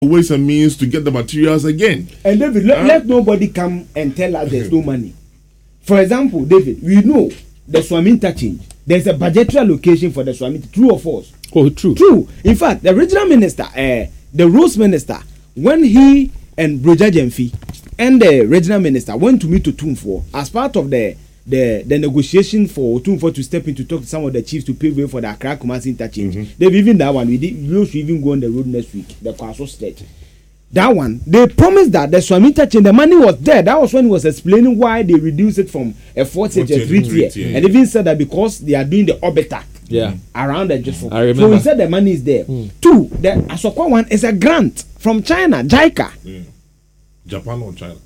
ways and means to get the materials again. And David, let nobody come and tell us there's no money. For example, David, we know the Swami interchange. There's a budgetary allocation for the Swami. True or false? Oh, true. True. In fact, the regional minister, the Rose minister, when he and Broja Jemfi and the regional minister went to meet Otumfuo as part of the negotiation for Otumfuo to step in to talk to some of the chiefs to pave way for the Accra Kumasi interchange. They've even that one. We should even go on the road next week. The Kwaso state. That one, they promised that the Swami interchange, the money was there. That was when he was explaining why they reduced it from a 40 to a 3 tier. And even said that because they are doing the orbiter around the Jeffo. I remember. So he said the money is there. Two, the Asokwa one is a grant from China, JICA. Japan or China?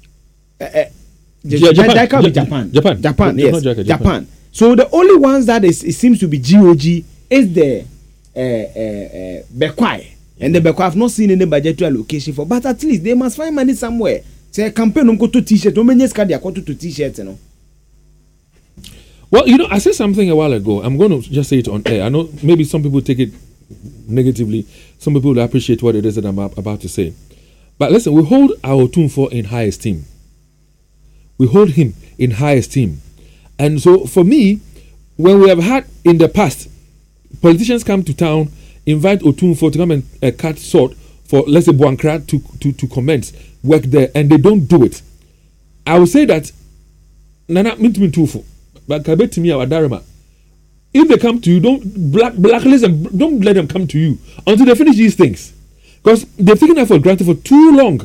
JICA with Japan. Japan, yes. Japan. So the only ones that it seems to be GOG is the Bekwai. And the Bekwai have not seen any budgetary allocation for, but at least they must find money somewhere. Say campaign on go to t-shirt, to t-shirts, you know. Well, you know, I said something a while ago. I'm going to just say it on air. I know maybe some people take it negatively. Some people will appreciate what it is that I'm about to say. But listen, we hold our Otumfuo in high esteem. We hold him in high esteem. And so for me, when we have had in the past, politicians come to town, invite Otumfuo to come and cut short for, let's say, Buankra to commence work there, and they don't do it. I will say that, Nana, but Kabetimi or Adarama, if they come to you, don't blacklist them, don't let them come to you until they finish these things. Because they've taken that for granted for too long.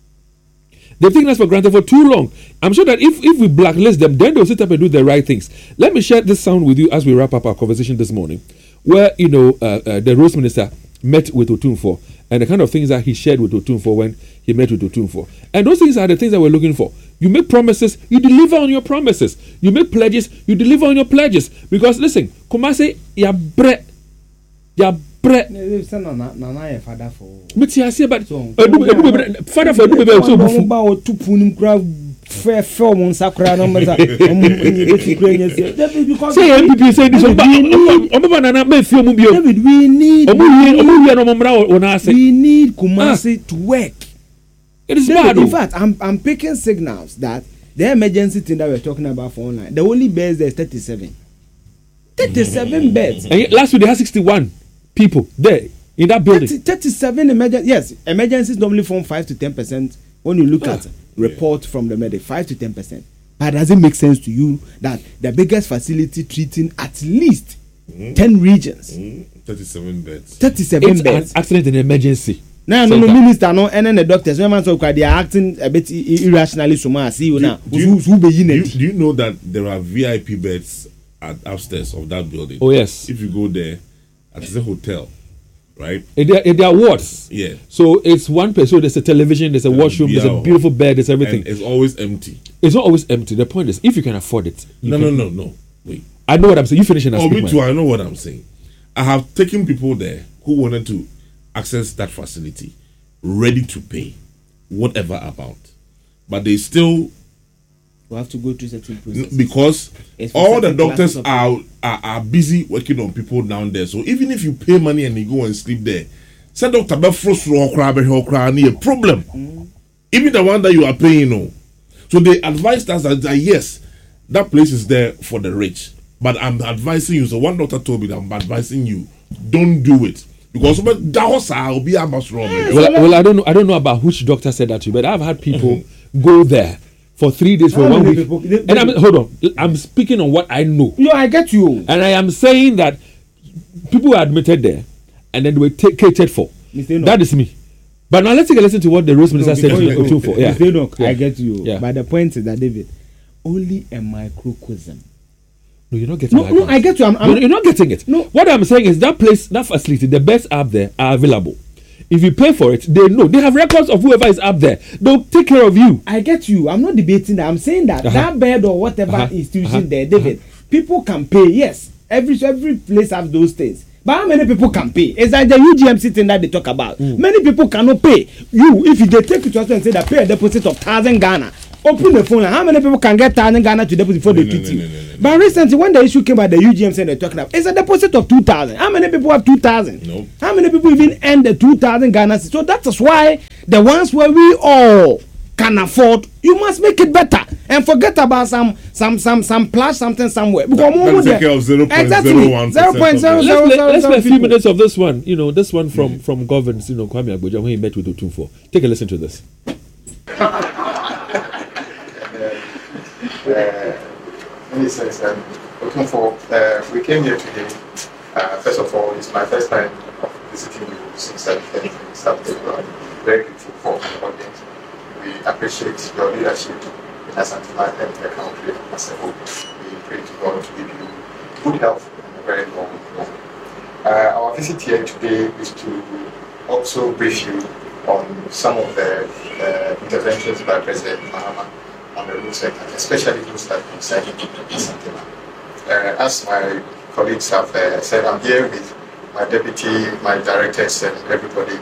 I'm sure that if we blacklist them, then they'll sit up and do the right things. Let me share this sound with you as we wrap up our conversation this morning, where, you know, the Rose Minister met with Otumfuo and the kind of things that he shared with Otumfuo when he met with Otumfuo. And those things are the things that we're looking for. You make promises, you deliver on your promises. You make pledges, you deliver on your pledges. Because listen, Kumase, ya bre. Father for. But I say, but father for fair film on Sakura numbers. Say MPP say this. David, we need Kumasi to work. It is David, bad. In fact, I'm picking signals that the emergency thing that we're talking about for online, the only beds there is 37. 37 beds. And last week they had 61 people there in that building. 37 emergency. Yes, emergencies normally form 5 to 10% when you look at report from the medic, 5 to 10%. But does it make sense to you that the biggest facility treating at least 10 regions, 37 beds, 37 beds, an accident in emergency? No, minister, no, and then the doctors, when man talk, they are acting a bit irrationally. So much, see you now. Do you know that there are VIP beds at upstairs of that building? Oh yes. If you go there, it's a hotel, right? There are wards. Yeah. So it's one place. So there's a television, there's a washroom, there's a beautiful bed, there's everything. And it's always empty. It's not always empty. The point is, if you can afford it. No. Wait. I know what I'm saying. You finish and I'll speak. Me too. I know what I'm saying. I have taken people there who wanted to access that facility, ready to pay whatever amount, but they still have to go through certain processes because all the doctors are busy working on people down there. So even if you pay money and you go and sleep there, say doctor be a problem. Even the one that you are paying, no. So they advised us that yes, that place is there for the rich, but I'm advising you. So one doctor told me that I'm advising you, don't do it. Because that will be a much wrong. Well, I don't know about which doctor said that to you, but I've had people go there for 3 days, for 1 week. Hold on, I'm speaking on what I know. No, I get you. And I am saying that people were admitted there and then they were catered for. That is me. But now let's take a listen to what the Rose Minister said to Otumfuo. Yeah. I get you. Yeah. But the point is that, David, only a microcosm. No, you're not getting it. No, I get you. You're not getting it. No. What I'm saying is that place, that facility, the beds up there are available. If you pay for it, they know. They have records of whoever is up there. They'll take care of you. I get you. I'm not debating that. I'm saying that that bed or whatever institution there, David, people can pay. Yes, every place have those things. But how many people can pay? It's like the UGMC thing that they talk about. Many people cannot pay. If they take it to us and say that pay a deposit of 1,000 Ghana, open the phone. How many people can get 1,000 Ghana to deposit before they treat you? But recently, when the issue came about the UGM saying they're talking about, it's a deposit of 2,000. How many people have 2,000? No. How many people even earn the 2,000 Ghana? So that is why the ones where we all can afford, you must make it better and forget about some plus something somewhere. Because take care of 0.01%. Exactly. 0.000. Let's play a few minutes of this one. You know, this one from Governance. You know, Kwame Agbodza when he met with Otumfuo. Take a listen to this. In this sense, Otumfuo, we came here today. First of all, it's my first time of visiting you since I became started. Very grateful for the audience. We appreciate your leadership in Asante and the country as a whole. We pray to God to give you good health and a very long life. Our visit here today is to also brief you on some of the interventions by President Mahama on the road sector, especially those that concern Asante. As my colleagues have said, I'm here with my deputy, my directors, and everybody.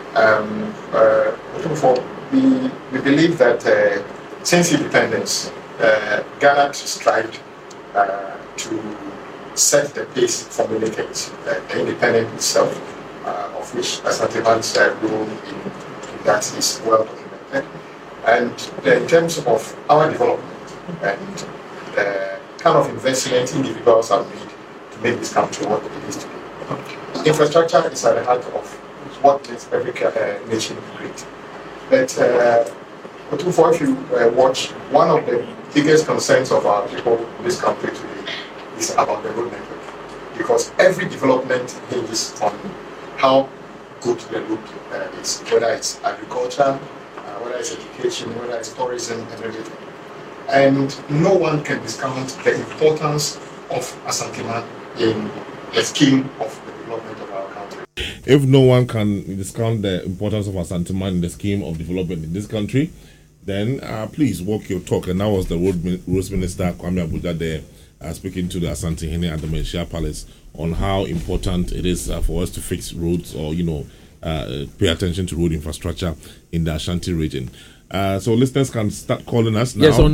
We believe that since independence, Ghana strived to set the pace for many things. The independence itself, of which Asanteman's role in that is well documented. And in terms of our development and the kind of investment individuals have made to make this country what it is today. Infrastructure is at the heart of what makes every nation great. But Otumfuo, if you watch, one of the biggest concerns of our people in this country today is about the road network. Because every development hinges on how good the road is, whether it's agriculture, whether it's education, whether it's tourism, and everything. And no one can discount the importance of Asante in the scheme of the development of our country. If no one can discount the importance of Asante in the scheme of development in this country, then please walk your talk. And that was the Roads Minister Kwame Agbodza there speaking to the Asante Hene at the Menchia Palace on how important it is for us to fix roads or, pay attention to road infrastructure in the Ashanti region. So listeners can start calling us now. Yes, on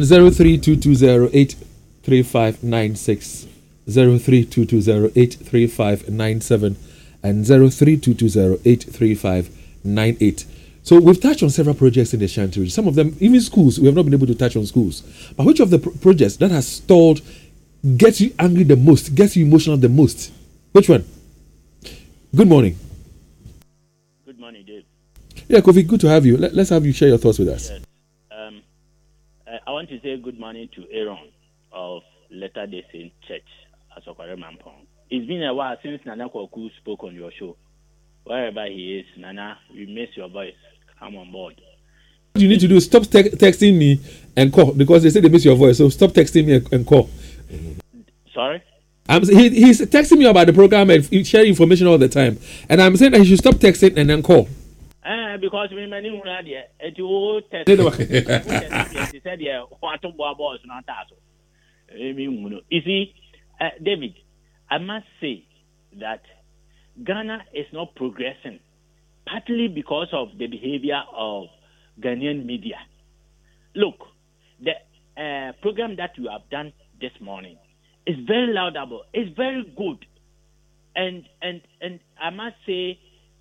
0322083596, 0322083597, and 0322083598. So we've touched on several projects in the Ashanti region. Some of them, even schools, we have not been able to touch on schools. But which of the projects that has stalled gets you angry the most, gets you emotional the most? Which one? Good morning. Good morning, Dave. Yeah, Kofi, good to have you. Let's have you share your thoughts with us. Yes. I want to say good morning to Aaron of Latter-day Saint Church, Asokware Mampong. It's been a while since Nana Kwaku spoke on your show. Wherever he is, Nana, we miss your voice. Come on board. What you need to do is stop texting me and call, because they say they miss your voice. So stop texting me and call. Sorry? He's texting me about the program and sharing information all the time. And I'm saying that he should stop texting and then call. Because we many it will test. He said, "Yeah, what to boss not that." You see, David, I must say that Ghana is not progressing, partly because of the behavior of Ghanaian media. Look, the program that you have done this morning is very laudable. It's very good, and I must say,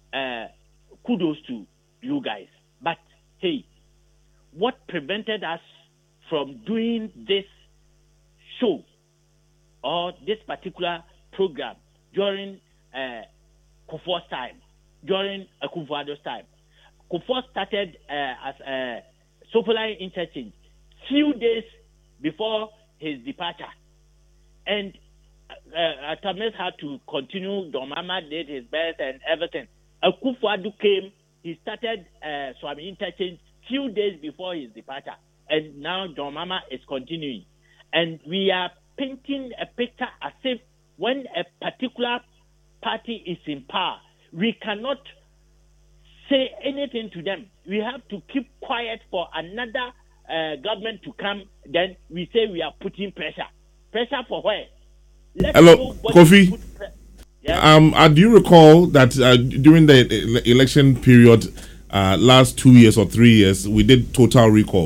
kudos to you guys. But hey, what prevented us from doing this show or this particular program during Kufuor's time, during Akufo-Addo's time? Kufuor started as a Sofolai interchange few days before his departure, and Atames had to continue. Domama did his best and everything. Akufo-Addo came. He started Swami interchange few days before his departure, and now John Mama is continuing. And we are painting a picture as if when a particular party is in power, we cannot say anything to them. We have to keep quiet for another government to come. Then we say we are putting pressure. Pressure for where? Hello, Kofi. Yeah. Do you recall that during the election period, last 2 years or 3 years, we did total recall,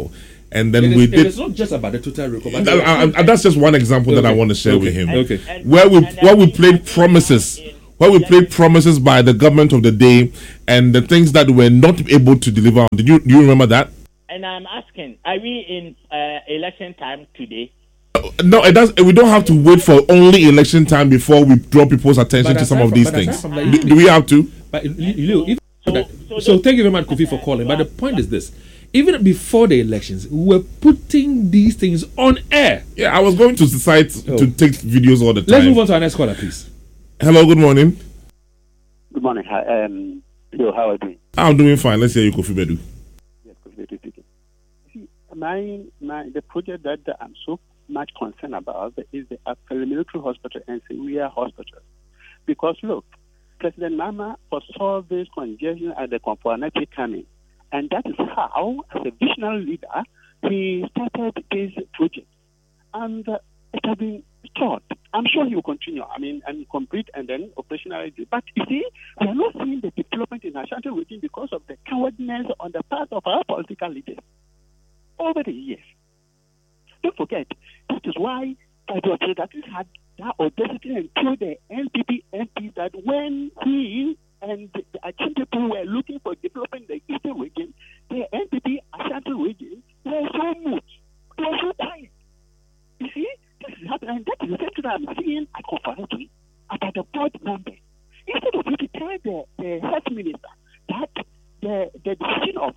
And then we did. It's not just about the total record. That's just one example that I want to share with him. Okay. Where we played promises. Where we played promises by the government of the day and the things that we're not able to deliver on. Do you remember that? And I'm asking, are we in election time today? No, it does. We don't have to wait for only election time before we draw people's attention to some of these things. Do we have to? But so thank you very much, Kofi, for calling. But the point is this: even before the elections, we were putting these things on air. Yeah, I was going to the site to take videos all the time. Let's move on to our next caller, please. Hello, good morning. Good morning. Hi, Joe, how are you doing? I'm doing fine. Let's hear you, Kofi Bedu. Yes, Kofi Bedu speaking. See, the project that I'm so much concerned about is the Apele Military Hospital and Sewia Hospital. Because look, President Mama foresaw this congestion at the Kompoanati coming. And that is how, as a visionary leader, he started this project. And it has been taught. I'm sure he will continue. And complete and then operationalize it. But you see, we are not seeing the development in Ashanti region because of the cowardness on the part of our political leaders over the years. Don't forget, that is why Dr. Datis had that audacity and told the NPP MP that when he and the Achin people were looking for developing the Eastern region, the NPP Ashanti region were so mute. They were so quiet. You see, this is happening, and that is the same thing I'm seeing at Kompoanati about the board member. Instead of you to tell the health minister that the decision of,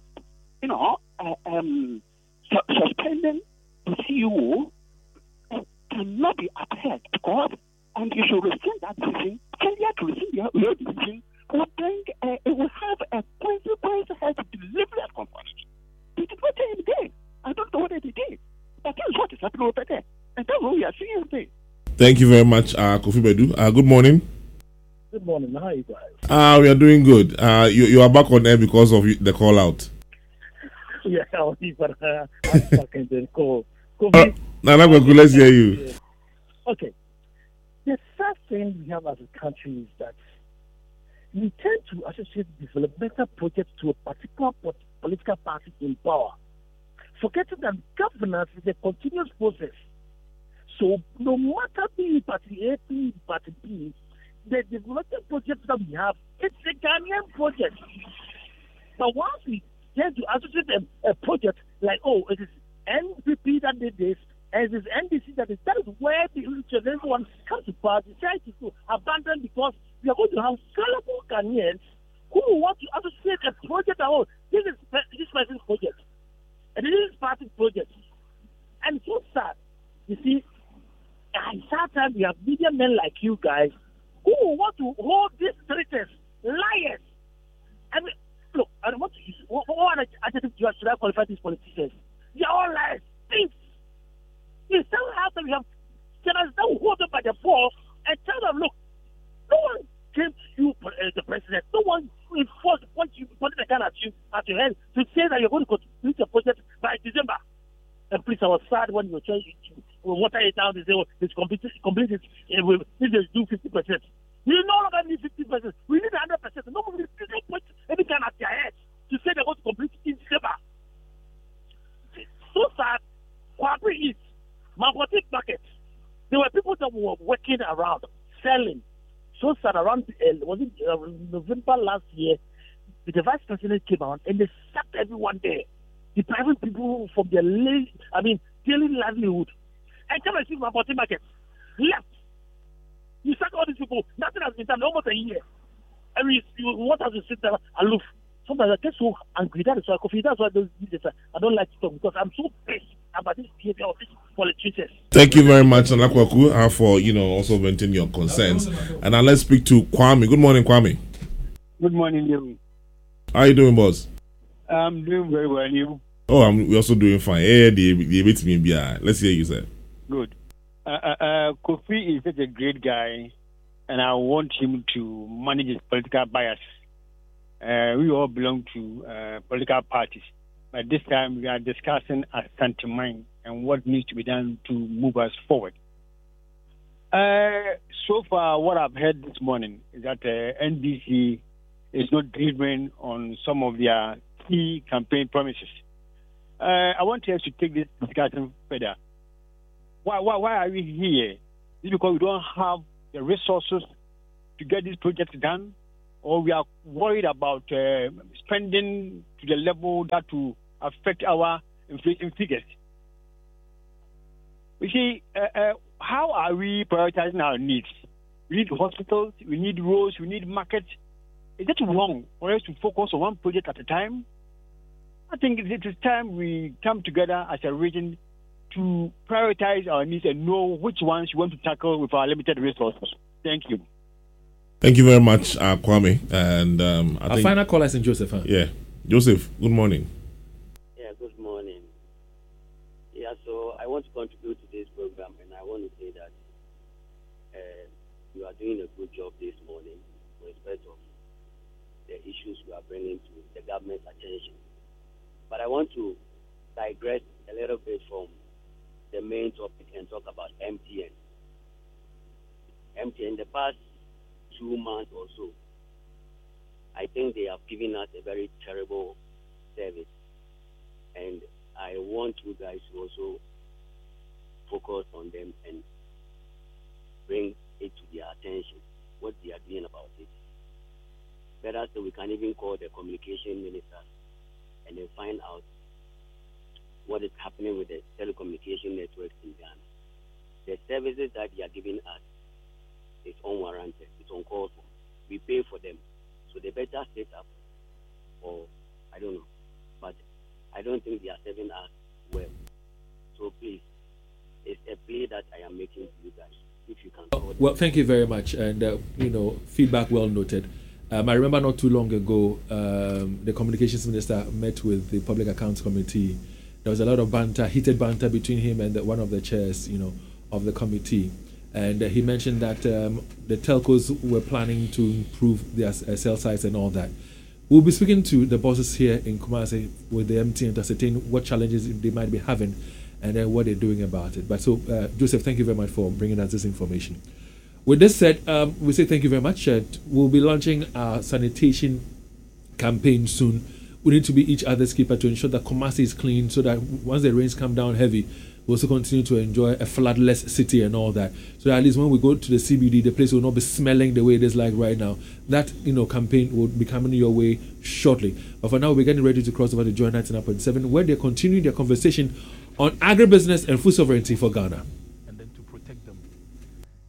suspending the CEO cannot be upheld because, and you should rescind that decision, failure to rescind your decision will bring, it will have a consequence health delivery at Kompoanati. They did not tell him there. I don't know what they did. But that is what is happening over there. And that's what we are seeing today. Thank you very much, Kofi Bedu. Good morning. Good morning. How are you guys? We are doing good. You are back on air because of the call out. Yeah, I'm back in the call. Let's hear you. Okay. The first thing we have as a country is that we tend to associate developmental projects to a particular political party in power, forgetting that governance is a continuous process. So no matter the party A, P, party B, the development projects that we have, it's a Ghanaian project. But once we tend to associate a project like, it is NPP that did this, and it is NDC that is where the everyone comes to power, decide to abandon because we are going to have gullible Ghanaians who want to associate a project that, this is this person's project. And this is party project. And it's so sad. You see, at that time we have media men like you guys who want to hold these traitors, liars. I mean, look, I don't want to use what adjective should I qualify these politicians? They are all liars, thieves. You still have them, we have senators that will hold them by the ball and tell them, look, no one came to you, the president, no one enforced pointed a gun at you, at your head, to say that you're going to complete your project by December. And please, I was sad when you were trying to water it down and say, it's completed, we need to do 50%. We no longer need 50%. We need 100%. No one will put any gun at their head to say they're going to complete in December. So sad. Kwabri East, Mabotic Market, there were people that were working around, selling. So sad around, November last year, the vice president came out and they sacked everyone there, depriving people from their daily livelihood. And come and see Mabotic Market. Left. You sack all these people. Nothing has been done almost a year. I mean, you want us to sit there aloof. Sometimes I get so angry. That is why I don't like to talk because I'm so pissed about this behavior of these politicians. Thank you very much, Alakwaku, for also venting your concerns. And now let's speak to Kwame. Good morning, Kwame. Good morning, Leo. How are you doing, boss? I'm doing very well, you. We're also doing fine. Let's hear you, sir. Good. Kofi is such a great guy, and I want him to manage his political bias. We all belong to political parties. But this time we are discussing Asante Mine and what needs to be done to move us forward. So far, what I've heard this morning is that NDC is not delivering on some of their key campaign promises. I want us to take this discussion further. Why are we here? Is it because we don't have the resources to get this project done, or we are worried about spending to the level that will affect our inflation figures? You see, how are we prioritizing our needs? We need hospitals, we need roads, we need markets. Is it wrong for us to focus on one project at a time? I think it is time we come together as a region to prioritize our needs and know which ones we want to tackle with our limited resources. Thank you. Thank you very much, Kwame. And our final caller is in Joseph. Huh? Yeah. Joseph, good morning. Yeah, good morning. Yeah, so I want to contribute to this program, and I want to say that you are doing a good job this morning with respect of the issues you are bringing to the government's attention. But I want to digress a little bit from the main topic and talk about MTN. MTN, the past 2 months or so, I think they have given us a very terrible service. And I want you guys to also focus on them and bring it to their attention, what they are doing about it. Better so we can even call the communication minister and then find out what is happening with the telecommunication networks in Ghana. The services that they are giving us is unwarranted, it's uncalled for. We pay for them, so they better set up, or I don't know, but I don't think they are serving us well. So please, it's a plea that I am making to you guys. If you can. Well, thank you very much, and feedback well noted. I remember not too long ago, the communications minister met with the Public Accounts Committee. There was a lot of banter, heated banter between him and one of the chairs, of the committee. And he mentioned that the telcos were planning to improve their cell sites and all that. We'll be speaking to the bosses here in Kumasi with the MTN to ascertain what challenges they might be having and then what they're doing about it. But so, Joseph, thank you very much for bringing us this information. With this said, we say thank you very much. We'll be launching our sanitation campaign soon. We need to be each other's keeper to ensure that Kumasi is clean so that once the rains come down heavy, we'll also continue to enjoy a floodless city and all that. So that at least when we go to the CBD, the place will not be smelling the way it is like right now. That, campaign will be coming your way shortly. But for now, we're getting ready to cross over to Joy 99.7, where they're continuing their conversation on agribusiness and food sovereignty for Ghana.